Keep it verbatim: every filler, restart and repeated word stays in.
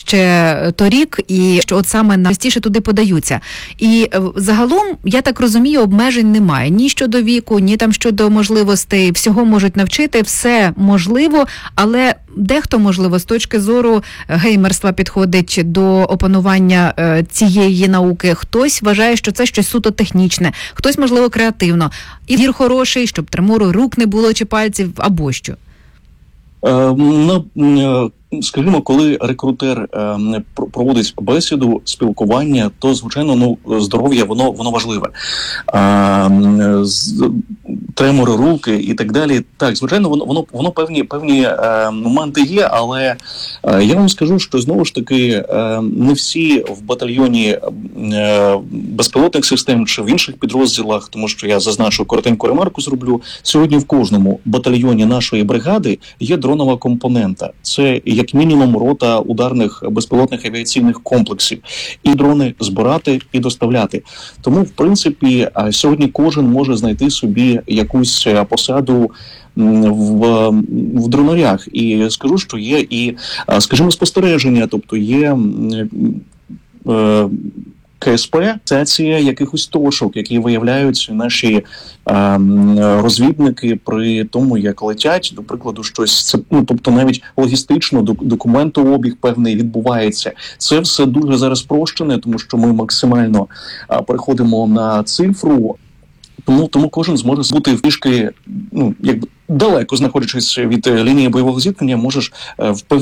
ще торік, і що от саме найчастіше туди подаються. І загалом, я так розумію, обмежень немає. Ні щодо віку, ні там щодо можливостей. Всього можуть навчити, все можливо, але дехто, можливо, з точки зору геймерства підходить до опанування е, цієї науки. Хтось вважає, що це щось суто технічне, хтось, можливо, креативно. І зір хороший, щоб тремору рук не було чи пальців, або що. Е, ну, скажімо, коли рекрутер е, проводить бесіду, спілкування, то, звичайно, ну, здоров'я, воно, воно важливе. Е, з, тремори руки і так далі. Так, звичайно, воно, воно, воно певні, певні е, моменти є, але е, я вам скажу, що, знову ж таки, е, не всі в батальйоні е, безпілотних систем чи в інших підрозділах, тому що я зазначу, коротеньку ремарку зроблю, сьогодні в кожному батальйоні нашої бригади є дронова компонента. Це як мінімум рота ударних безпілотних авіаційних комплексів. І дрони збирати, і доставляти. Тому, в принципі, сьогодні кожен може знайти собі якусь посаду в, в дронарях. І скажу, що є і, скажімо, спостереження, тобто є е, КСП, асоціація якихось точок, які виявляють наші е, розвідники при тому, як летять, до прикладу, щось, це, ну, тобто навіть логістично документообіг певний відбувається. Це все дуже зараз спрощене, тому що ми максимально е, переходимо на цифру, тому, тому кожен зможе бути трішки, ну, якби далеко знаходячись від лінії бойового зіткнення, можеш е, в певній